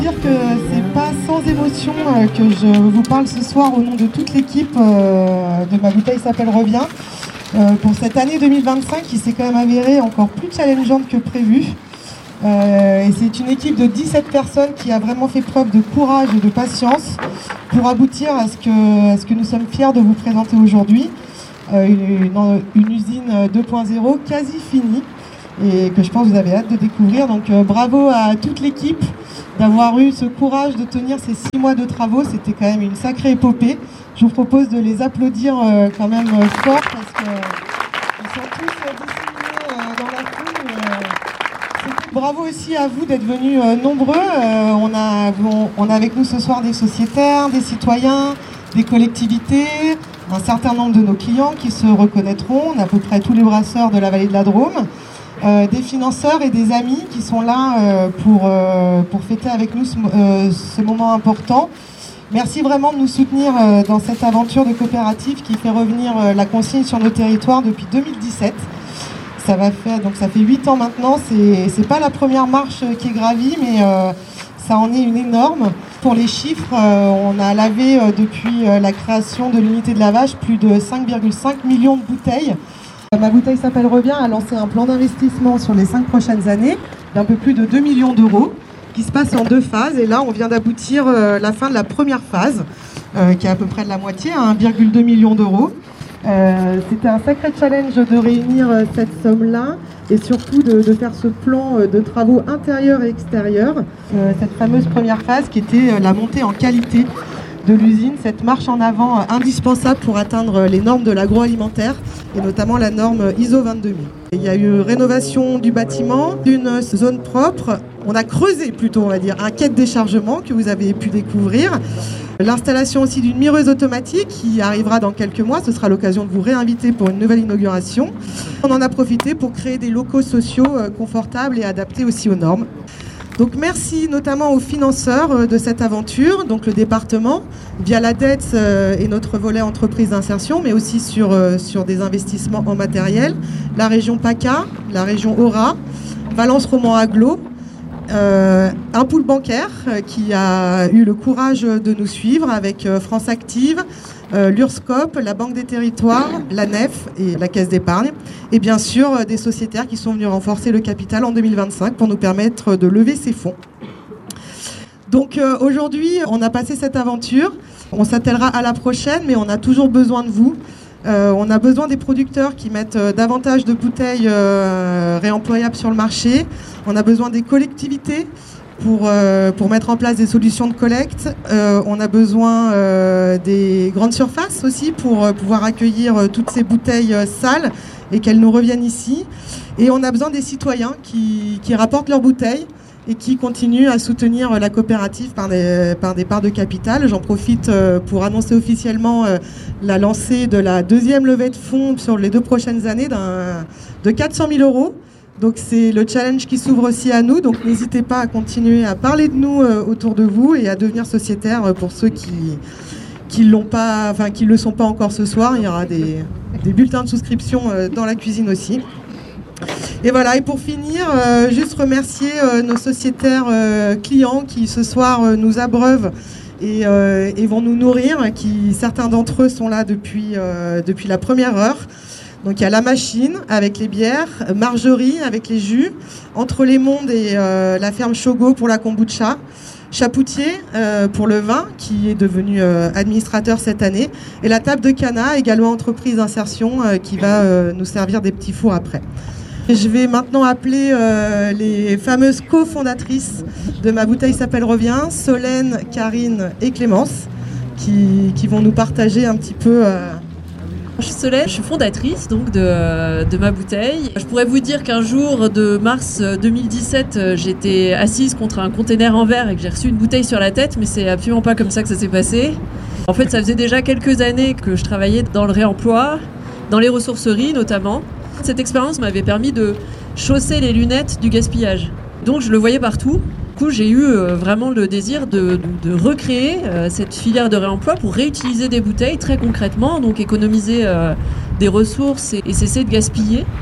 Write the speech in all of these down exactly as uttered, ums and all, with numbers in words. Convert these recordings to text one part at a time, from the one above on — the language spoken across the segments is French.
Dire que c'est pas sans émotion que je vous parle ce soir au nom de toute l'équipe de Ma Bouteille s'appelle Revient pour cette année deux mille vingt-cinq qui s'est quand même avérée encore plus challengeante que prévu. Et c'est une équipe de dix-sept personnes qui a vraiment fait preuve de courage et de patience pour aboutir à ce que, à ce que nous sommes fiers de vous présenter aujourd'hui. Une, une usine deux point zéro quasi finie et que je pense que vous avez hâte de découvrir. Donc euh, bravo à toute l'équipe d'avoir eu ce courage de tenir ces six mois de travaux. C'était quand même une sacrée épopée. Je vous propose de les applaudir euh, quand même euh, fort parce qu'ils sont tous euh, disséminés euh, dans la foule. Euh, bravo aussi à vous d'être venus euh, nombreux. Euh, on, a, on, on a avec nous ce soir des sociétaires, des citoyens, des collectivités, un certain nombre de nos clients qui se reconnaîtront. On a à peu près tous les brasseurs de la vallée de la Drôme. Euh, des financeurs et des amis qui sont là euh, pour, euh, pour fêter avec nous ce, euh, ce moment important. Merci vraiment de nous soutenir euh, dans cette aventure de coopérative qui fait revenir euh, la consigne sur nos territoires depuis deux mille dix-sept. Ça va faire, donc ça fait huit ans maintenant, c'est, c'est pas la première marche qui est gravie, mais euh, ça en est une énorme. Pour les chiffres, euh, on a lavé euh, depuis euh, la création de l'unité de lavage plus de cinq virgule cinq millions de bouteilles. Ma Bouteille s'appelle Revient a lancé un plan d'investissement sur les cinq prochaines années d'un peu plus de deux millions d'euros qui se passe en deux phases. Et là, on vient d'aboutir euh, la fin de la première phase euh, qui est à peu près de la moitié, à un virgule deux million d'euros. Euh, c'était un sacré challenge de réunir euh, cette somme-là et surtout de, de faire ce plan euh, de travaux intérieurs et extérieurs. Euh, cette fameuse première phase qui était euh, la montée en qualité de l'usine, cette marche en avant euh, indispensable pour atteindre les normes de l'agroalimentaire et notamment la norme I S O vingt-deux mille. Il y a eu rénovation du bâtiment, d'une zone propre. On a creusé plutôt, on va dire, un quai de déchargement que vous avez pu découvrir. L'installation aussi d'une mireuse automatique qui arrivera dans quelques mois. Ce sera l'occasion de vous réinviter pour une nouvelle inauguration. On en a profité pour créer des locaux sociaux confortables et adaptés aussi aux normes. Donc merci notamment aux financeurs de cette aventure, donc le département, via la D E T S et notre volet entreprise d'insertion, mais aussi sur, sur des investissements en matériel, la région PACA, la région Aura, Valence Roman Agglo, euh, un pool bancaire qui a eu le courage de nous suivre avec France Active, Euh, l'URSCOP, la Banque des Territoires, la N E F et la Caisse d'épargne. Et bien sûr, euh, des sociétaires qui sont venus renforcer le capital en deux mille vingt-cinq pour nous permettre de lever ces fonds. Donc euh, aujourd'hui, on a passé cette aventure. On s'attellera à la prochaine, mais on a toujours besoin de vous. Euh, on a besoin des producteurs qui mettent euh, davantage de bouteilles euh, réemployables sur le marché. On a besoin des collectivités Pour, euh, pour mettre en place des solutions de collecte. Euh, on a besoin euh, des grandes surfaces aussi pour euh, pouvoir accueillir euh, toutes ces bouteilles euh, sales et qu'elles nous reviennent ici. Et on a besoin des citoyens qui, qui rapportent leurs bouteilles et qui continuent à soutenir euh, la coopérative par des, par des parts de capital. J'en profite euh, pour annoncer officiellement euh, la lancée de la deuxième levée de fonds sur les deux prochaines années d'un, de quatre cent mille euros. Donc c'est le challenge qui s'ouvre aussi à nous, donc n'hésitez pas à continuer à parler de nous euh, autour de vous et à devenir sociétaire euh, pour ceux qui qui l'ont pas, enfin qui le sont pas encore ce soir. Il y aura des, des bulletins de souscription euh, dans la cuisine aussi. Et voilà, et pour finir, euh, juste remercier euh, nos sociétaires euh, clients qui ce soir euh, nous abreuvent et, euh, et vont nous nourrir, qui certains d'entre eux sont là depuis, euh, depuis la première heure. Donc il y a la machine avec les bières, Marjorie avec les jus, Entre les Mondes et euh, la ferme Chogo pour la kombucha, Chapoutier euh, pour le vin qui est devenu euh, administrateur cette année, et la table de Cana, également entreprise d'insertion euh, qui va euh, nous servir des petits fours après. Et je vais maintenant appeler euh, les fameuses cofondatrices de Ma Bouteille s'appelle Revient, Solène, Karine et Clémence, qui, qui vont nous partager un petit peu... Euh, Je suis Solène, je suis fondatrice donc de, de Ma Bouteille. Je pourrais vous dire qu'un jour de mars deux mille dix-sept, j'étais assise contre un container en verre et que j'ai reçu une bouteille sur la tête, mais c'est absolument pas comme ça que ça s'est passé. En fait, ça faisait déjà quelques années que je travaillais dans le réemploi, dans les ressourceries notamment. Cette expérience m'avait permis de chausser les lunettes du gaspillage. Donc je le voyais partout. Du coup, j'ai eu euh, vraiment le désir de, de, de recréer euh, cette filière de réemploi pour réutiliser des bouteilles très concrètement, donc économiser euh, des ressources et, et cesser de gaspiller.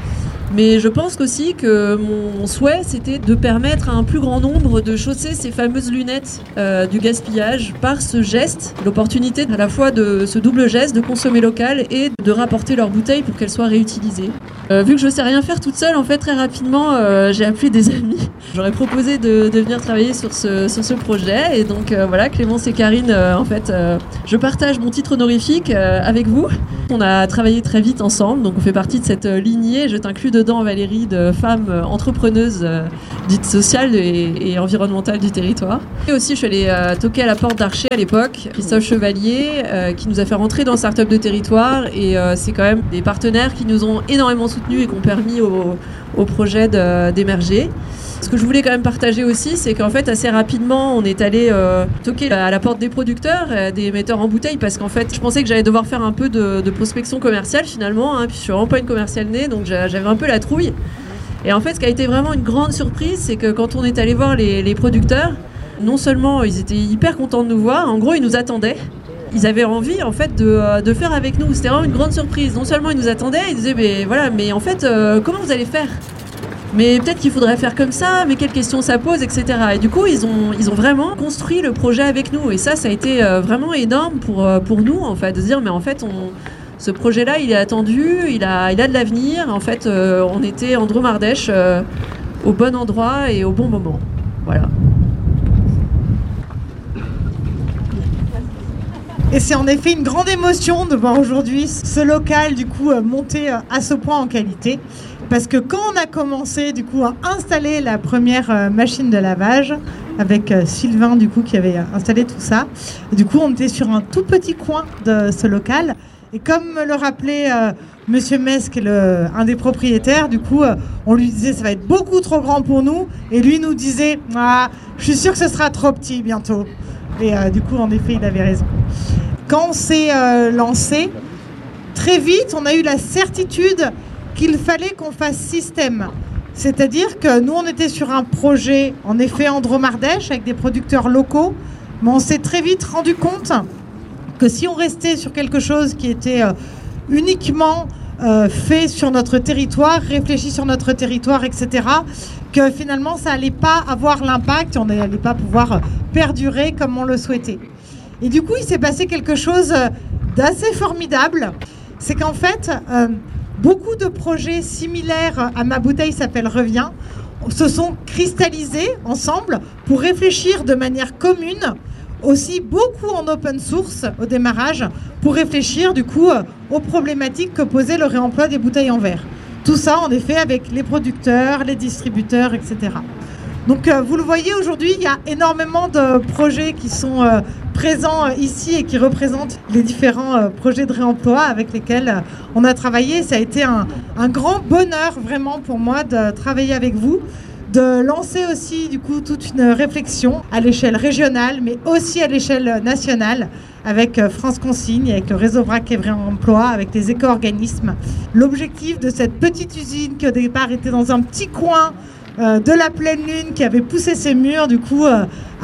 Mais je pense aussi que mon souhait, c'était de permettre à un plus grand nombre de chausser ces fameuses lunettes euh, du gaspillage par ce geste, l'opportunité à la fois de ce double geste de consommer local et de rapporter leurs bouteilles pour qu'elles soient réutilisées. Euh, vu que je ne sais rien faire toute seule, en fait, très rapidement, euh, j'ai appelé des amis. J'aurais proposé de, de venir travailler sur ce, sur ce projet. Et donc, euh, voilà, Clémence et Karine, euh, en fait, euh, je partage mon titre honorifique euh, avec vous. On a travaillé très vite ensemble, donc on fait partie de cette euh, lignée. Je t'inclus dedans, Valérie, de femmes euh, entrepreneuses euh, dites sociales et, et environnementales du territoire. Et aussi, je suis allée euh, toquer à la porte d'Archer à l'époque, Christophe Chevalier, euh, qui nous a fait rentrer dans Startup de Territoire. Et euh, c'est quand même des partenaires qui nous ont énormément soutenus et qui ont permis au, au projet de, d'émerger. Ce que je voulais quand même partager aussi, c'est qu'en fait, assez rapidement, on est allé euh, toquer à la porte des producteurs, euh, des metteurs en bouteille, parce qu'en fait, je pensais que j'allais devoir faire un peu de, de prospection commerciale finalement, hein, puis je suis vraiment pas une commerciale née, donc j'avais un peu la trouille. Et en fait, ce qui a été vraiment une grande surprise, c'est que quand on est allé voir les, les producteurs, non seulement ils étaient hyper contents de nous voir, en gros, ils nous attendaient. Ils avaient envie en fait de, de faire avec nous. C'était vraiment une grande surprise. Non seulement ils nous attendaient, ils disaient mais voilà, mais en fait, euh, comment vous allez faire ? Mais peut-être qu'il faudrait faire comme ça, mais quelles questions ça pose, et cetera. Et du coup, ils ont, ils ont vraiment construit le projet avec nous. Et ça, ça a été vraiment énorme pour, pour nous, en fait, de se dire, mais en fait, on, ce projet-là, il est attendu, il a, il a de l'avenir. En fait, euh, on était en Dromardèche euh, au bon endroit et au bon moment. Voilà. Et c'est en effet une grande émotion de voir aujourd'hui ce local, du coup, monter à ce point en qualité. Parce que quand on a commencé du coup à installer la première euh, machine de lavage avec euh, Sylvain du coup qui avait installé tout ça, du coup on était sur un tout petit coin de ce local et comme me le rappelait euh, Monsieur Metz, qui est le, un des propriétaires, du coup euh, on lui disait ça va être beaucoup trop grand pour nous et lui nous disait ah, je suis sûr que ce sera trop petit bientôt et euh, du coup en effet il avait raison. Quand on s'est euh, lancé, très vite on a eu la certitude qu'il fallait qu'on fasse système. C'est-à-dire que nous, on était sur un projet, en effet, en Dromardèche, avec des producteurs locaux, mais on s'est très vite rendu compte que si on restait sur quelque chose qui était euh, uniquement euh, fait sur notre territoire, réfléchi sur notre territoire, et cetera, que finalement, ça n'allait pas avoir l'impact, on n'allait pas pouvoir perdurer comme on le souhaitait. Et du coup, il s'est passé quelque chose d'assez formidable. C'est qu'en fait... Euh, beaucoup de projets similaires à Ma Bouteille s'appelle Revient se sont cristallisés ensemble pour réfléchir de manière commune, aussi beaucoup en open source au démarrage, pour réfléchir du coup aux problématiques que posait le réemploi des bouteilles en verre. Tout ça en effet avec les producteurs, les distributeurs, et cetera. Donc euh, vous le voyez aujourd'hui, il y a énormément de projets qui sont euh, présents euh, ici et qui représentent les différents euh, projets de réemploi avec lesquels euh, on a travaillé. Ça a été un, un grand bonheur vraiment pour moi de travailler avec vous, de lancer aussi du coup toute une réflexion à l'échelle régionale mais aussi à l'échelle nationale avec euh, France Consigne, avec le réseau Vrac et Réemploi, avec les éco-organismes. L'objectif de cette petite usine qui au départ était dans un petit coin Euh, de la pleine lune qui avait poussé ses murs du coup euh,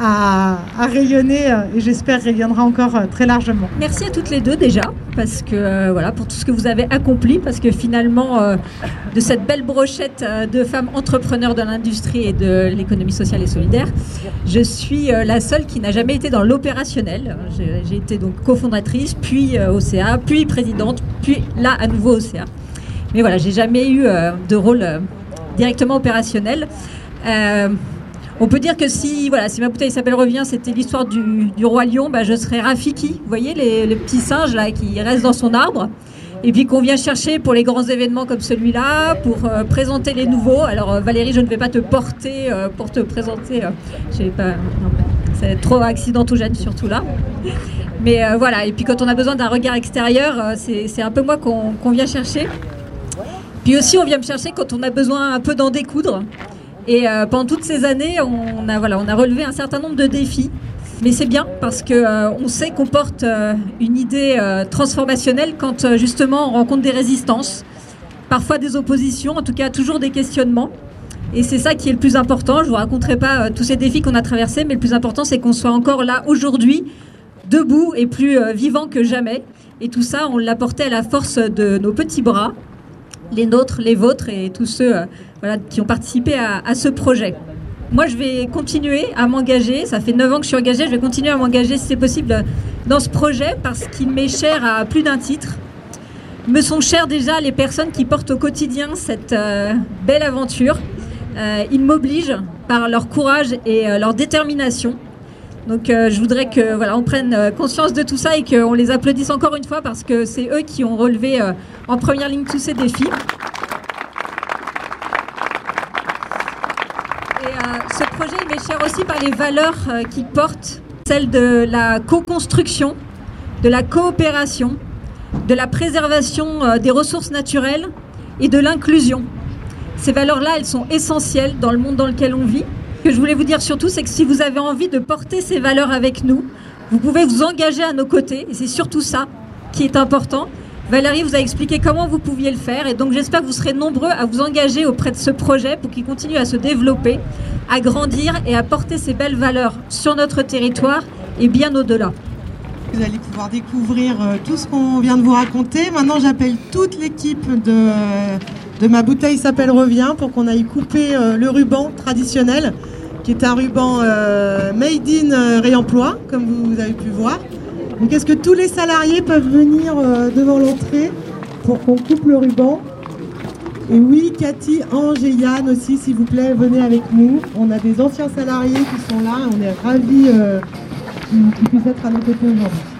à, à rayonner euh, et j'espère rayonnera encore euh, très largement. Merci à toutes les deux déjà parce que euh, voilà pour tout ce que vous avez accompli parce que finalement euh, de cette belle brochette euh, de femmes entrepreneurs de l'industrie et de l'économie sociale et solidaire, je suis euh, la seule qui n'a jamais été dans l'opérationnel. J'ai, j'ai été donc cofondatrice, puis euh, O C A, puis présidente, puis là à nouveau O C A. Mais voilà, j'ai jamais eu euh, de rôle euh, directement opérationnel. Euh, on peut dire que si, voilà, si Ma Bouteille s'appelle Revient, c'était l'histoire du, du roi lion, bah, je serais Rafiki. Vous voyez, les, les petits singes là, qui restent dans son arbre et puis qu'on vient chercher pour les grands événements comme celui-là, pour euh, présenter les nouveaux. Alors euh, Valérie, je ne vais pas te porter euh, pour te présenter. Euh, j'ai pas, non, c'est trop accidentogène surtout là. Mais euh, voilà, et puis quand on a besoin d'un regard extérieur, euh, c'est, c'est un peu moi qu'on, qu'on vient chercher. Puis aussi, on vient me chercher quand on a besoin un peu d'en découdre. Et euh, pendant toutes ces années, on a, voilà, on a relevé un certain nombre de défis. Mais c'est bien parce qu'on euh, sait qu'on porte euh, une idée euh, transformationnelle quand euh, justement on rencontre des résistances, parfois des oppositions, en tout cas toujours des questionnements. Et c'est ça qui est le plus important. Je ne vous raconterai pas euh, tous ces défis qu'on a traversés, mais le plus important, c'est qu'on soit encore là aujourd'hui, debout et plus euh, vivant que jamais. Et tout ça, on l'a porté à la force de nos petits bras. les nôtres, les vôtres et tous ceux euh, voilà, qui ont participé à, à ce projet. Moi, je vais continuer à m'engager. Ça fait neuf ans que je suis engagée. Je vais continuer à m'engager, si c'est possible, dans ce projet parce qu'il m'est cher à plus d'un titre. Me sont chères déjà les personnes qui portent au quotidien cette euh, belle aventure. Euh, ils m'obligent par leur courage et euh, leur détermination. Donc euh, je voudrais que voilà, on prenne euh, conscience de tout ça et qu'on les applaudisse encore une fois parce que c'est eux qui ont relevé euh, en première ligne tous ces défis. Et euh, ce projet il m'est cher aussi par les valeurs euh, qu'il porte, celles de la co-construction, de la coopération, de la préservation euh, des ressources naturelles et de l'inclusion. Ces valeurs-là, elles sont essentielles dans le monde dans lequel on vit. Ce que je voulais vous dire surtout, c'est que si vous avez envie de porter ces valeurs avec nous, vous pouvez vous engager à nos côtés, et c'est surtout ça qui est important. Valérie vous a expliqué comment vous pouviez le faire, et donc j'espère que vous serez nombreux à vous engager auprès de ce projet pour qu'il continue à se développer, à grandir et à porter ces belles valeurs sur notre territoire et bien au-delà. Vous allez pouvoir découvrir euh, tout ce qu'on vient de vous raconter. Maintenant, j'appelle toute l'équipe de, euh, de Ma Bouteille s'appelle Revient pour qu'on aille couper euh, le ruban traditionnel, qui est un ruban euh, made in euh, réemploi, comme vous, vous avez pu voir. Donc, est-ce que tous les salariés peuvent venir euh, devant l'entrée pour qu'on coupe le ruban? Et oui, Cathy, Ange et Yann aussi, s'il vous plaît, venez avec nous. On a des anciens salariés qui sont là, on est ravis euh, qu'ils puissent être à nos côtés aujourd'hui.